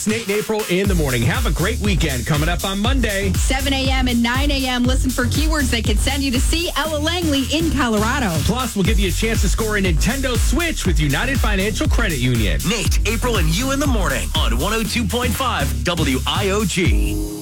It's Nate and April in the morning. Have a great weekend coming up on Monday. 7 a.m. and 9 a.m. Listen for keywords that could send you to see Ella Langley in Colorado. Plus, we'll give you a chance to score a Nintendo Switch with United Financial Credit Union. Nate, April, and you in the morning on 102.5 WIOG.